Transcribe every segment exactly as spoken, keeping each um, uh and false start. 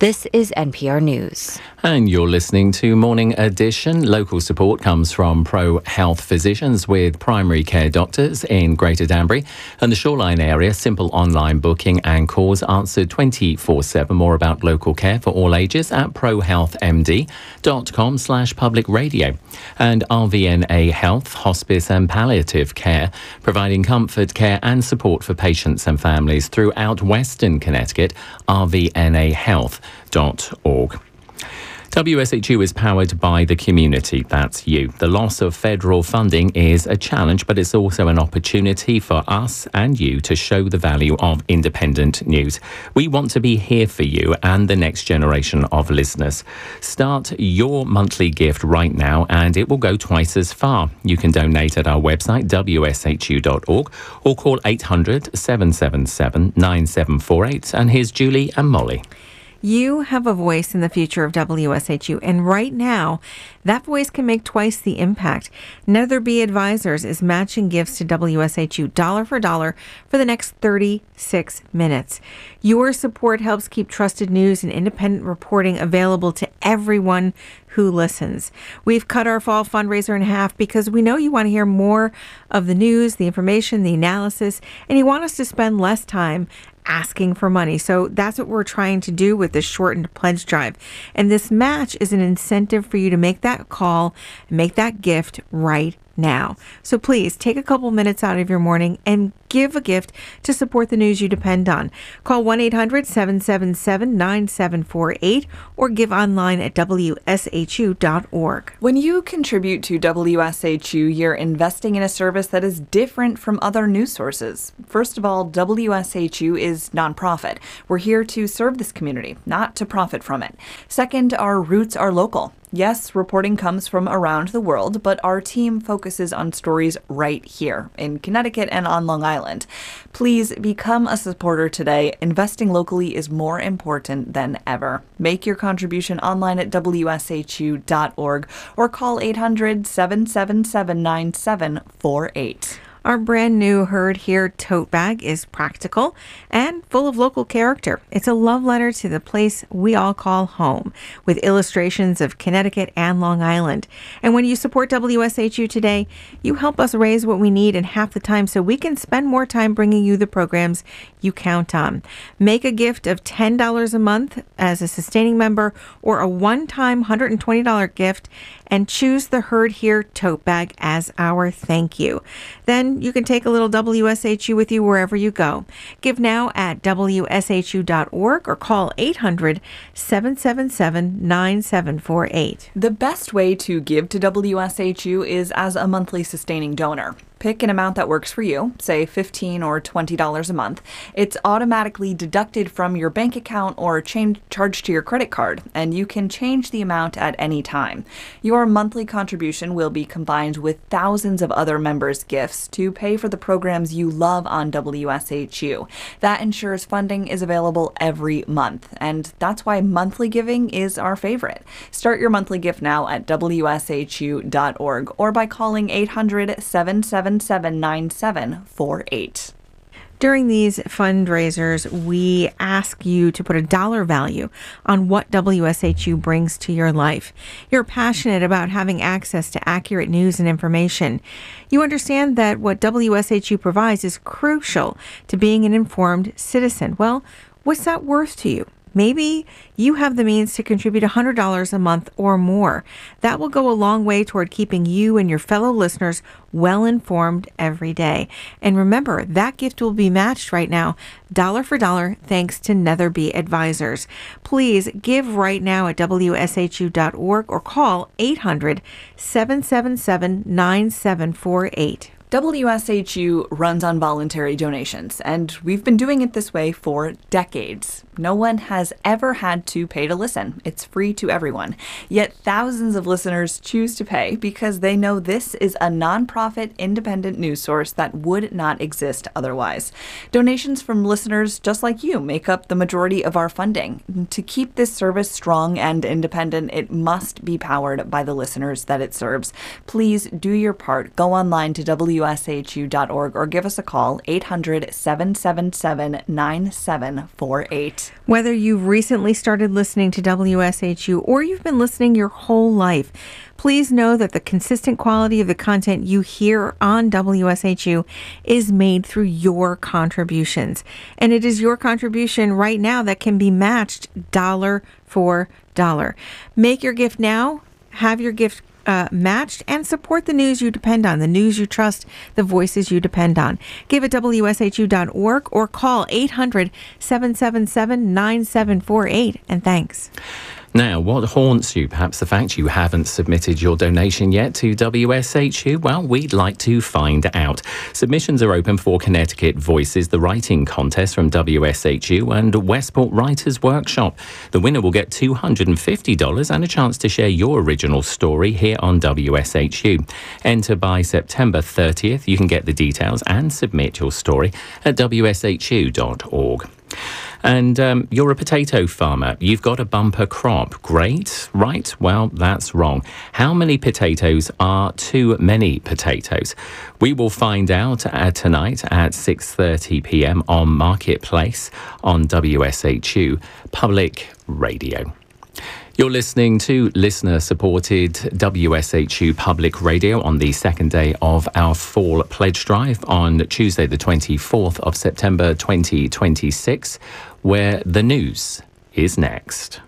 This is N P R News. And you're listening to Morning Edition. Local support comes from Pro Health Physicians with primary care doctors in Greater Danbury and the Shoreline area. Simple online booking and calls answered twenty-four seven. More about local care for all ages at prohealthmd.com slash public radio. And R V N A Health, Hospice and Palliative Care, providing comfort, care and support for patients and families throughout Western Connecticut. R V N A Health dot org. W S H U is powered by the community. That's you. The loss of federal funding is a challenge, but it's also an opportunity for us and you to show the value of independent news. We want to be here for you and the next generation of listeners. Start your monthly gift right now and it will go twice as far. You can donate at our website, w s h u dot org, or call eight hundred, seven seven seven, nine seven four eight. And here's Julie and Molly. You have a voice in the future of W S H U, and right now, that voice can make twice the impact. Netherby Advisors is matching gifts to W S H U dollar for dollar for the next thirty-six minutes. Your support helps keep trusted news and independent reporting available to everyone who listens. We've cut our fall fundraiser in half because we know you want to hear more of the news, the information, the analysis, and you want us to spend less time asking for money. So that's what we're trying to do with this shortened pledge drive. And this match is an incentive for you to make that call and make that gift right now. So please take a couple minutes out of your morning and give a gift to support the news you depend on. Call one eight hundred, seven seven seven, nine seven four eight or give online at w s h u dot org. When you contribute to W S H U, you're investing in a service that is different from other news sources. First of all, W S H U is nonprofit. We're here to serve this community, not to profit from it. Second, our roots are local. Yes, reporting comes from around the world, but our team focuses on stories right here in Connecticut and on Long Island. Please become a supporter today. Investing locally is more important than ever. Make your contribution online at w s h u dot org or call eight hundred, seven seven seven, nine seven four eight. Our brand new Heard Here tote bag is practical and full of local character. It's a love letter to the place we all call home, with illustrations of Connecticut and Long Island. And when you support W S H U today, you help us raise what we need in half the time so we can spend more time bringing you the programs you count on. Make a gift of ten dollars a month as a sustaining member or a one-time one hundred twenty dollars gift and choose the Heard Here tote bag as our thank you. Then you can take a little W S H U with you wherever you go. Give now at w s h u dot org or call eight hundred, seven seven seven, nine seven four eight. The best way to give to W S H U is as a monthly sustaining donor. Pick an amount that works for you, say fifteen dollars or twenty dollars a month. It's automatically deducted from your bank account or change, charged to your credit card, and you can change the amount at any time. Your monthly contribution will be combined with thousands of other members' gifts to pay for the programs you love on W S H U. That ensures funding is available every month, and that's why monthly giving is our favorite. Start your monthly gift now at w s h u dot org or by calling eight hundred, seven seven seven, nine seven four eight. During these fundraisers, we ask you to put a dollar value on what W S H U brings to your life. You're passionate about having access to accurate news and information. You understand that what W S H U provides is crucial to being an informed citizen. Well, what's that worth to you? Maybe you have the means to contribute one hundred dollars a month or more. That will go a long way toward keeping you and your fellow listeners well informed every day. And remember, that gift will be matched right now, dollar for dollar, thanks to Netherby Advisors. Please give right now at w s h u dot org or call eight hundred, seven seven seven, nine seven four eight. W S H U runs on voluntary donations, and we've been doing it this way for decades. No one has ever had to pay to listen. It's free to everyone. Yet thousands of listeners choose to pay because they know this is a nonprofit, independent news source that would not exist otherwise. Donations from listeners just like you make up the majority of our funding. To keep this service strong and independent, it must be powered by the listeners that it serves. Please do your part. Go online to W W S H U dot org or give us a call, eight hundred, seven seven seven, nine seven four eight. Whether you've recently started listening to W S H U or you've been listening your whole life, please know that the consistent quality of the content you hear on W S H U is made through your contributions. And it is your contribution right now that can be matched dollar for dollar. Make your gift now, have your gift uh, matched, and support the news you depend on, the news you trust, the voices you depend on. Give at W S H U dot org or call eight hundred, seven seven seven, nine seven four eight. And thanks. Now, what haunts you? Perhaps the fact you haven't submitted your donation yet to W S H U? Well, we'd like to find out. Submissions are open for Connecticut Voices, the writing contest from W S H U, and Westport Writers Workshop. The winner will get two hundred fifty dollars and a chance to share your original story here on W S H U. Enter by September thirtieth. You can get the details and submit your story at W S H U dot org. And um, you're a potato farmer. You've got a bumper crop. Great, right? Well, that's wrong. How many potatoes are too many potatoes? We will find out uh, tonight at six thirty p.m. on Marketplace on W S H U Public Radio. You're listening to listener-supported W S H U Public Radio on the second day of our Fall Pledge Drive on Tuesday, the twenty-fourth of September, twenty twenty-six, where the news is next.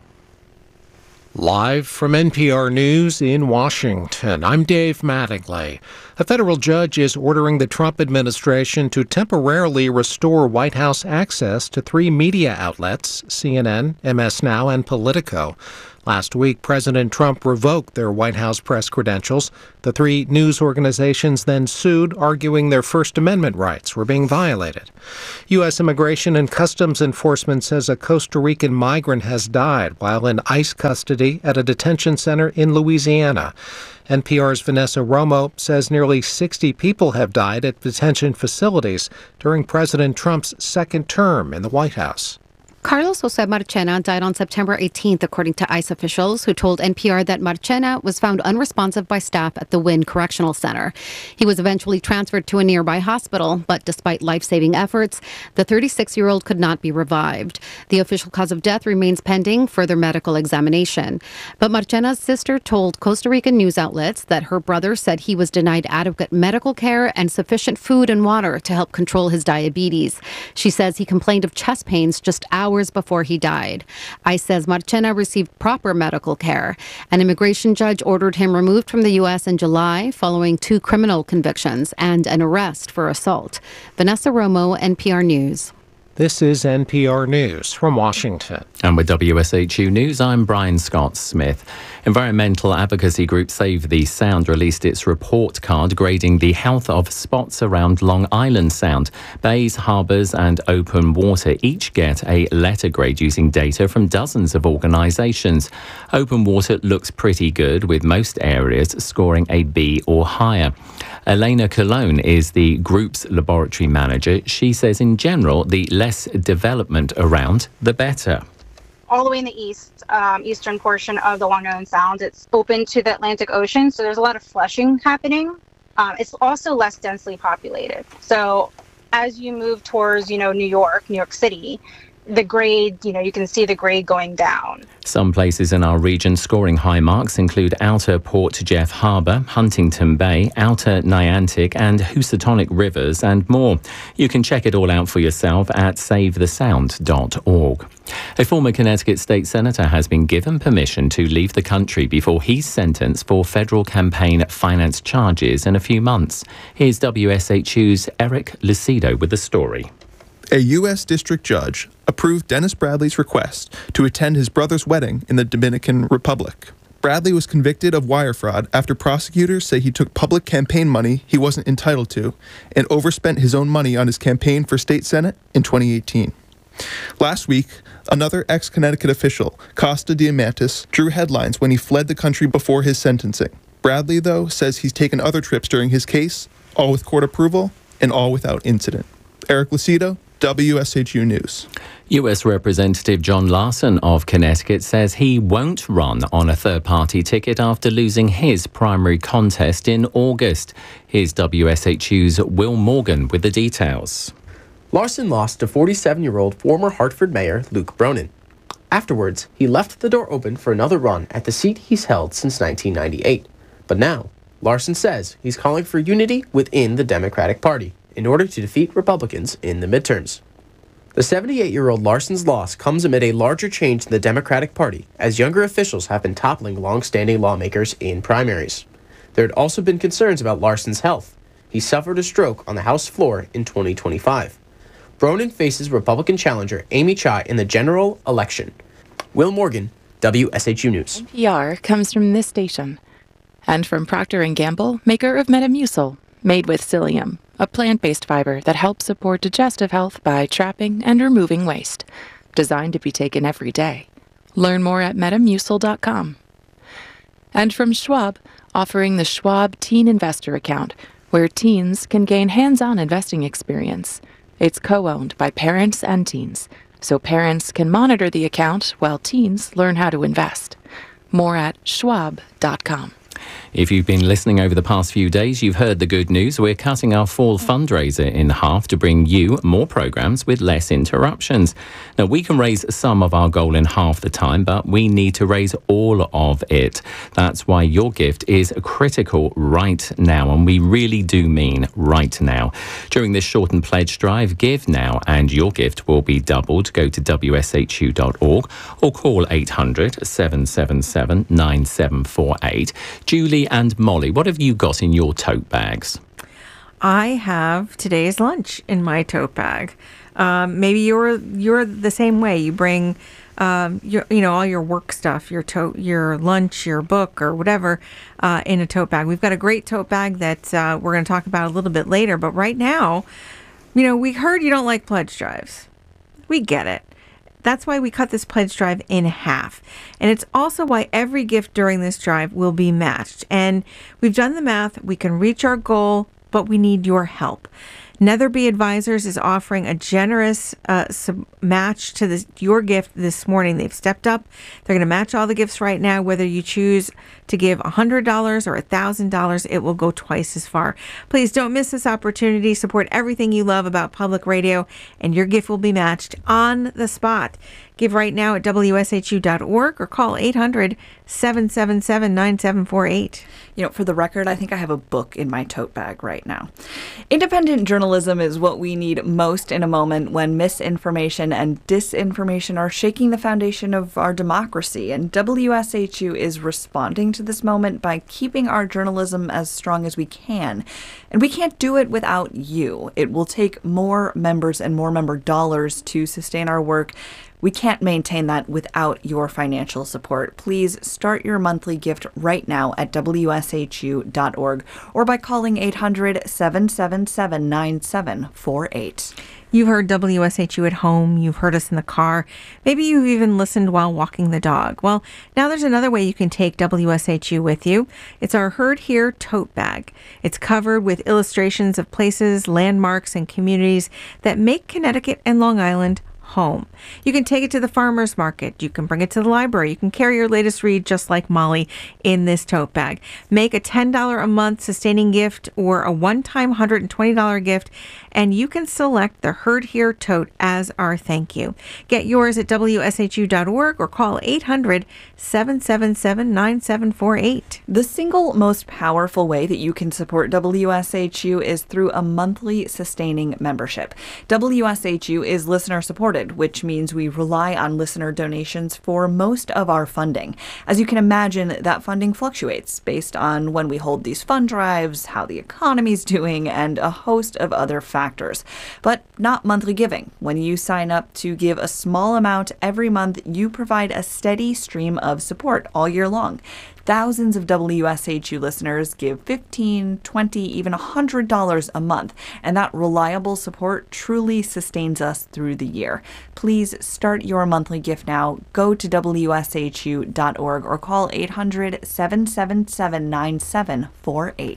Live from N P R News in Washington, I'm Dave Mattingly. A federal judge is ordering the Trump administration to temporarily restore White House access to three media outlets, C N N, M S Now, and Politico. Last week, President Trump revoked their White House press credentials. The three news organizations then sued, arguing their First Amendment rights were being violated. U S. Immigration and Customs Enforcement says a Costa Rican migrant has died while in ICE custody at a detention center in Louisiana. N P R's Vanessa Romo says nearly sixty people have died at detention facilities during President Trump's second term in the White House. Carlos Jose Marchena died on September eighteenth, according to ICE officials, who told N P R that Marchena was found unresponsive by staff at the Wynn Correctional Center. He was eventually transferred to a nearby hospital, but despite life-saving efforts, the thirty-six-year-old could not be revived. The official cause of death remains pending further medical examination. But Marchena's sister told Costa Rican news outlets that her brother said he was denied adequate medical care and sufficient food and water to help control his diabetes. She says he complained of chest pains just hours before he died. ICE says Marchena received proper medical care. An immigration judge ordered him removed from the U S in July following two criminal convictions and an arrest for assault. Vanessa Romo, N P R News. This is N P R News from Washington. And with W S H U News, I'm Brian Scott Smith. Environmental advocacy group Save the Sound released its report card grading the health of spots around Long Island Sound. Bays, harbours and open water each get a letter grade using data from dozens of organisations. Open water looks pretty good, with most areas scoring a B or higher. Elena Colon is the group's laboratory manager. She says in general, the less development around, the better. All the way in the east, um, eastern portion of the Long Island Sound, it's open to the Atlantic Ocean, so there's a lot of flushing happening. Um, it's also less densely populated. So as you move towards, you know, New York, New York City, the grade, you know, you can see the grade going down. Some places in our region scoring high marks include Outer Port Jeff Harbour, Huntington Bay, Outer Niantic and Housatonic Rivers and more. You can check it all out for yourself at save the sound dot org. A former Connecticut state senator has been given permission to leave the country before he's sentenced for federal campaign finance charges in a few months. Here's W S H U's Eric Lucido with the story. A U S district judge approved Dennis Bradley's request to attend his brother's wedding in the Dominican Republic. Bradley was convicted of wire fraud after prosecutors say he took public campaign money he wasn't entitled to and overspent his own money on his campaign for state senate in twenty eighteen. Last week, another ex-Connecticut official, Costa Diamantis, drew headlines when he fled the country before his sentencing. Bradley, though, says he's taken other trips during his case, all with court approval and all without incident. Eric Lucido, W S H U News. U S Representative John Larson of Connecticut says he won't run on a third-party ticket after losing his primary contest in August. Here's W S H U's Will Morgan with the details. Larson lost to forty-seven-year-old former Hartford Mayor Luke Bronin. Afterwards, he left the door open for another run at the seat he's held since nineteen ninety-eight. But now, Larson says he's calling for unity within the Democratic Party in order to defeat Republicans in the midterms. The seventy-eight-year-old Larson's loss comes amid a larger change in the Democratic Party, as younger officials have been toppling long-standing lawmakers in primaries. There had also been concerns about Larson's health. He suffered a stroke on the House floor in twenty twenty-five. Bronin faces Republican challenger Amy Chai in the general election. Will Morgan, W S H U News. N P R comes from this station and from Procter and Gamble, maker of Metamucil, made with psyllium, a plant-based fiber that helps support digestive health by trapping and removing waste. Designed to be taken every day. Learn more at metamucil dot com. And from Schwab, offering the Schwab Teen Investor Account, where teens can gain hands-on investing experience. It's co-owned by parents and teens, so parents can monitor the account while teens learn how to invest. More at schwab dot com. If you've been listening over the past few days, you've heard the good news. We're cutting our fall fundraiser in half to bring you more programs with less interruptions. Now, we can raise some of our goal in half the time, but we need to raise all of it. That's why your gift is critical right now, and we really do mean right now. During this shortened pledge drive, give now and your gift will be doubled. Go to W S H U dot org or call eight hundred, seven seven seven, nine seven four eight. Julie and Molly, what have you got in your tote bags? I have today's lunch in my tote bag. Um, maybe you're you're the same way. You bring, um, your, you know, all your work stuff, your tote, your lunch, your book, or whatever, uh, in a tote bag. We've got a great tote bag that uh, we're going to talk about a little bit later. But right now, you know, we heard you don't like pledge drives. We get it. That's why we cut this pledge drive in half. And it's also why every gift during this drive will be matched. And we've done the math. We can reach our goal, but we need your help. Netherby Advisors is offering a generous uh, sub- match to this, your gift this morning. They've stepped up. They're going to match all the gifts right now. Whether you choose to give one hundred dollars or one thousand dollars, it will go twice as far. Please don't miss this opportunity. Support everything you love about public radio, and your gift will be matched on the spot. Give right now at W S H U dot org or call eight hundred, seven seven seven, nine seven four eight. You know, for the record, I think I have a book in my tote bag right now. Independent journalism is what we need most in a moment when misinformation and disinformation are shaking the foundation of our democracy. And W S H U is responding to this moment by keeping our journalism as strong as we can. And we can't do it without you. It will take more members and more member dollars to sustain our work. We can't maintain that without your financial support. Please start your monthly gift right now at W S H U dot org or by calling eight hundred, seven seven seven, nine seven four eight. You've heard W S H U at home. You've heard us in the car. Maybe you've even listened while walking the dog. Well, now there's another way you can take W S H U with you. It's our Heard Here tote bag. It's covered with illustrations of places, landmarks, and communities that make Connecticut and Long Island home. You can take it to the farmer's market. You can bring it to the library. You can carry your latest read just like Molly in this tote bag. Make a ten dollars a month sustaining gift or a one-time one hundred twenty dollars gift, and you can select the Heard Here tote as our thank you. Get yours at W S H U dot org or call eight hundred, seven seven seven, nine seven four eight. The single most powerful way that you can support W S H U is through a monthly sustaining membership. W S H U is listener supported, which means we rely on listener donations for most of our funding. As you can imagine, that funding fluctuates based on when we hold these fund drives, how the economy's doing, and a host of other factors. But not monthly giving. When you sign up to give a small amount every month, you provide a steady stream of support all year long. Thousands of W S H U listeners give fifteen, twenty, even one hundred dollars a month, and that reliable support truly sustains us through the year. Please start your monthly gift now. Go to W S H U dot org or call eight hundred, seven seven seven, nine seven four eight.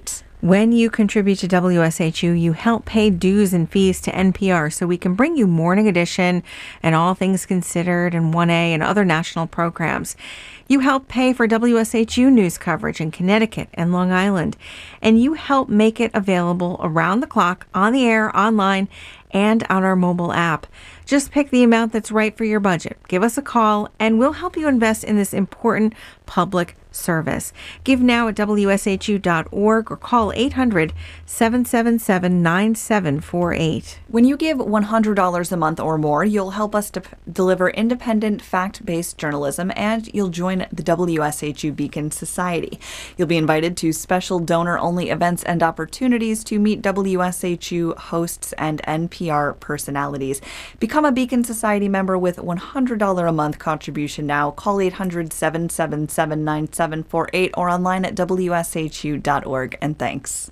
When you contribute to W S H U, you help pay dues and fees to N P R so we can bring you Morning Edition and All Things Considered and one A and other national programs. You help pay for W S H U news coverage in Connecticut and Long Island. And you help make it available around the clock, on the air, online, and on our mobile app. Just pick the amount that's right for your budget. Give us a call, and we'll help you invest in this important public service. Give now at W S H U dot org or call eight hundred, seven seven seven, nine seven four eight. When you give one hundred dollars a month or more, you'll help us to p- deliver independent, fact-based journalism, and you'll join the W S H U Beacon Society. You'll be invited to special donor-only events and opportunities to meet W S H U hosts and N P R personalities. Become a Beacon Society member with one hundred dollars a month contribution now. Call eight hundred, seven seven seven, nine seven four eight or online at W S H U dot org. And thanks.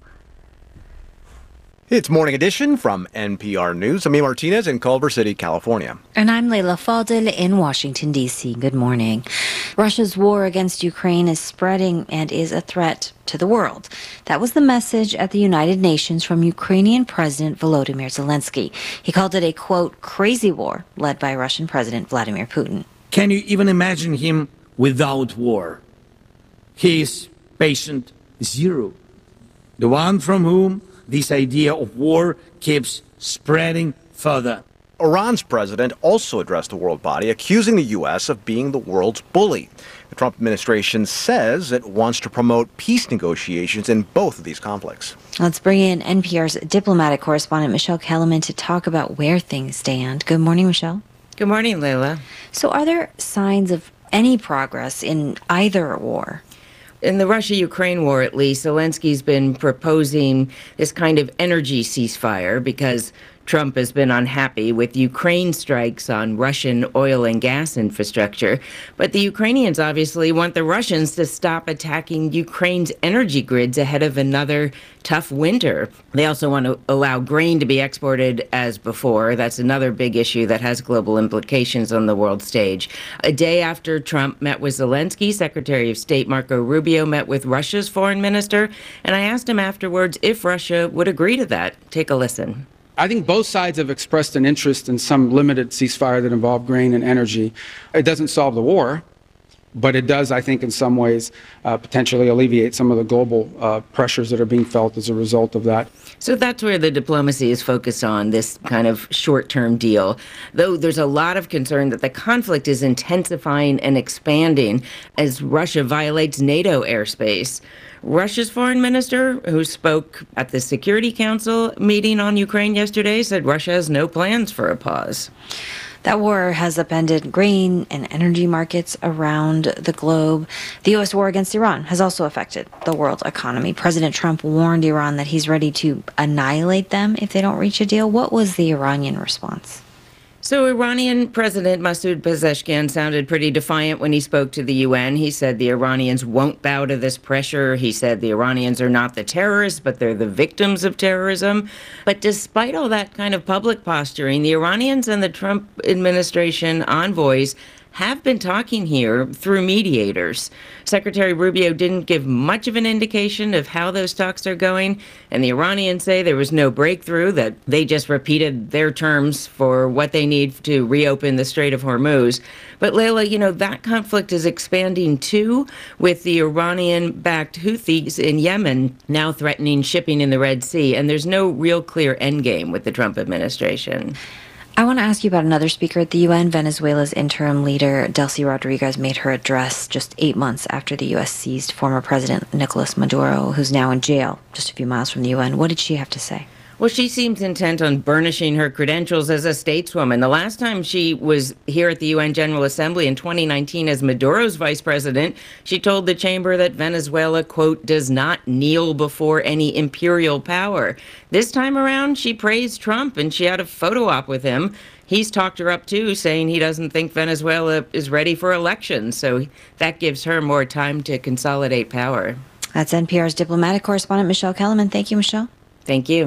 It's Morning Edition from N P R News. I'm Ian Martinez in Culver City, California. And I'm Leila Fadel in Washington, D C. Good morning. Russia's war against Ukraine is spreading and is a threat to the world. That was the message at the United Nations from Ukrainian President Volodymyr Zelensky. He called it a, quote, crazy war led by Russian President Vladimir Putin. Can you even imagine him without war? He is patient zero, the one from whom this idea of war keeps spreading further. Iran's president also addressed the world body, accusing the U S of being the world's bully. The Trump administration says it wants to promote peace negotiations in both of these conflicts. Let's bring in N P R's diplomatic correspondent Michelle Kellerman to talk about where things stand. Good morning, Michelle. Good morning, Leila. So are there signs of any progress in either war? In the Russia-Ukraine war, at least, Zelensky's been proposing this kind of energy ceasefire because Trump has been unhappy with Ukraine strikes on Russian oil and gas infrastructure. But the Ukrainians obviously want the Russians to stop attacking Ukraine's energy grids ahead of another tough winter. They also want to allow grain to be exported as before. That's another big issue that has global implications on the world stage. A day after Trump met with Zelensky, Secretary of State Marco Rubio met with Russia's foreign minister, and I asked him afterwards if Russia would agree to that. Take a listen. I think both sides have expressed an interest in some limited ceasefire that involve grain and energy. It doesn't solve the war, but it does, I think, in some ways, uh, potentially alleviate some of the global uh, pressures that are being felt as a result of that. So that's where the diplomacy is focused on, this kind of short-term deal. Though there's a lot of concern that the conflict is intensifying and expanding as Russia violates NATO airspace. Russia's foreign minister, who spoke at the Security Council meeting on Ukraine yesterday, said Russia has no plans for a pause. That war has upended grain and energy markets around the globe. The U S war against Iran has also affected the world economy. President Trump warned Iran that he's ready to annihilate them if they don't reach a deal. What was the Iranian response? So Iranian President Masoud Pezeshkian sounded pretty defiant when he spoke to the U N. He said the Iranians won't bow to this pressure. He said the Iranians are not the terrorists, but they're the victims of terrorism. But despite all that kind of public posturing, the Iranians and the Trump administration envoys have been talking here through mediators. Secretary Rubio didn't give much of an indication of how those talks are going, and the Iranians say there was no breakthrough, that they just repeated their terms for what they need to reopen the Strait of Hormuz. But Leila, you know, that conflict is expanding too, with the Iranian-backed Houthis in Yemen now threatening shipping in the Red Sea, and there's no real clear endgame with the Trump administration. I want to ask you about another speaker at the U N. Venezuela's interim leader, Delcy Rodriguez, made her address just eight months after the U S seized former President Nicolas Maduro, who's now in jail just a few miles from the U N. What did she have to say? Well, she seems intent on burnishing her credentials as a stateswoman. The last time she was here at the U N General Assembly in twenty nineteen as Maduro's vice president, she told the chamber that Venezuela, quote, does not kneel before any imperial power. This time around, she praised Trump and she had a photo op with him. He's talked her up, too, saying he doesn't think Venezuela is ready for elections. So that gives her more time to consolidate power. That's N P R's diplomatic correspondent, Michelle Kellerman. Thank you, Michelle. Thank you.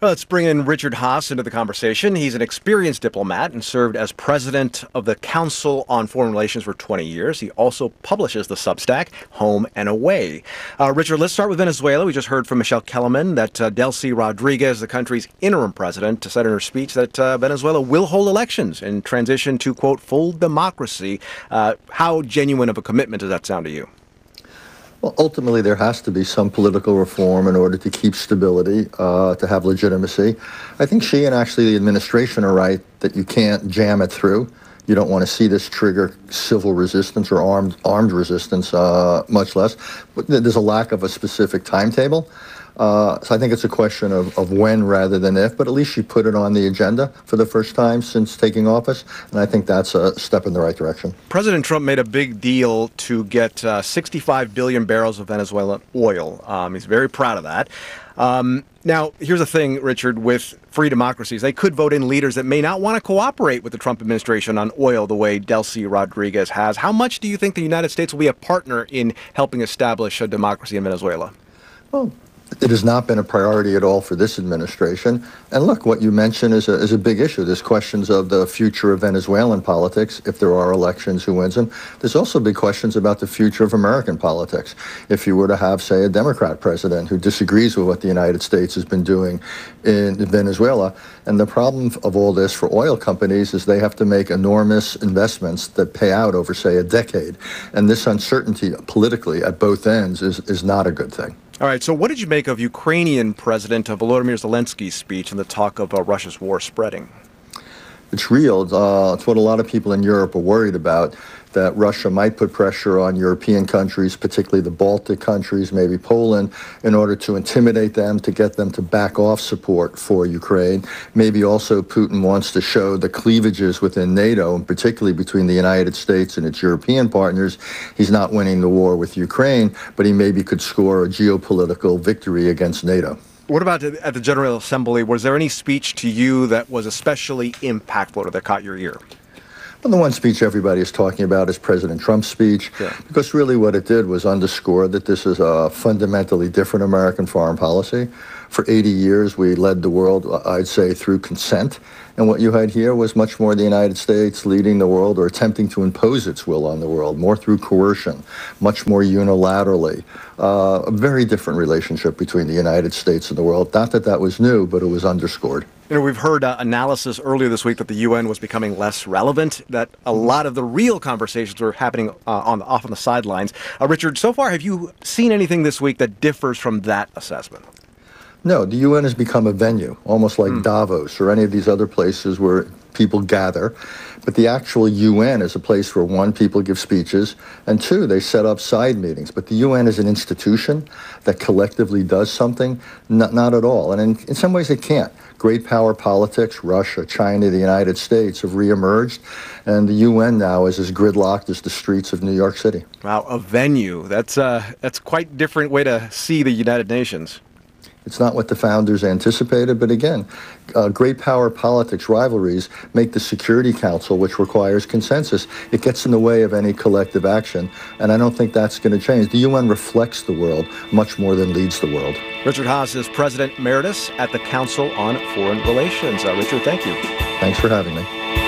Let's bring in Richard Haass into the conversation. He's an experienced diplomat and served as president of the Council on Foreign Relations for twenty years. He also publishes the Substack, Home and Away. Uh, Richard, let's start with Venezuela. We just heard from Michelle Kellerman that uh, Delcy Rodriguez, the country's interim president, said in her speech that uh, Venezuela will hold elections and transition to, quote, full democracy. Uh, how genuine of a commitment does that sound to you? Well, ultimately, there has to be some political reform in order to keep stability, uh, to have legitimacy. I think she and actually the administration are right that you can't jam it through. You don't want to see this trigger civil resistance or armed armed resistance, uh, much less. But there's a lack of a specific timetable. Uh, so I think it's a question of, of when rather than if, but at least she put it on the agenda for the first time since taking office, and I think that's a step in the right direction. President Trump made a big deal to get uh, sixty-five billion barrels of Venezuelan oil. Um, he's very proud of that. Um, now, here's the thing, Richard, with free democracies, they could vote in leaders that may not want to cooperate with the Trump administration on oil the way Delcy Rodriguez has. How much do you think the United States will be a partner in helping establish a democracy in Venezuela? Well, it has not been a priority at all for this administration. And look, what you mentioned is a, is a big issue. There's questions of the future of Venezuelan politics, if there are elections, who wins them. There's also big questions about the future of American politics. If you were to have, say, a Democrat president who disagrees with what the United States has been doing in Venezuela. And the problem of all this for oil companies is they have to make enormous investments that pay out over, say, a decade. And this uncertainty politically at both ends is, is not a good thing. All right, so what did you make of Ukrainian President Volodymyr Zelensky's speech and the talk of uh, Russia's war spreading? It's real. Uh, it's what a lot of people in Europe are worried about, that Russia might put pressure on European countries, particularly the Baltic countries, maybe Poland, in order to intimidate them, to get them to back off support for Ukraine. Maybe also Putin wants to show the cleavages within NATO, and particularly between the United States and its European partners. He's not winning the war with Ukraine, but he maybe could score a geopolitical victory against NATO. What about at the General Assembly? Was there any speech to you that was especially impactful or that caught your ear? Well, the one speech everybody is talking about is President Trump's speech, yeah. Because really what it did was underscore that this is a fundamentally different American foreign policy. For eighty years, we led the world, I'd say, through consent. And what you had here was much more the United States leading the world or attempting to impose its will on the world, more through coercion, much more unilaterally. Uh, a very different relationship between the United States and the world. Not that that was new, but it was underscored. You know, we've heard uh, analysis earlier this week that the U N was becoming less relevant, that a lot of the real conversations were happening uh, on the, off on the sidelines. Uh, Richard, so far, have you seen anything this week that differs from that assessment? No, the U N has become a venue, almost like mm. Davos or any of these other places where people gather. But the actual U N is a place where, one, people give speeches, and two, they set up side meetings. But the U N is an institution that collectively does something, not, not at all. And in, in some ways it can't. Great power politics, Russia, China, the United States have reemerged, and the U N now is as gridlocked as the streets of New York City. Wow, a venue. That's, uh, that's quite a different way to see the United Nations. It's not what the founders anticipated, but again, uh, great power politics rivalries make the Security Council, which requires consensus. It gets in the way of any collective action, and I don't think that's going to change. The U N reflects the world much more than leads the world. Richard Haass is President Emeritus at the Council on Foreign Relations. Uh, Richard, thank you. Thanks for having me.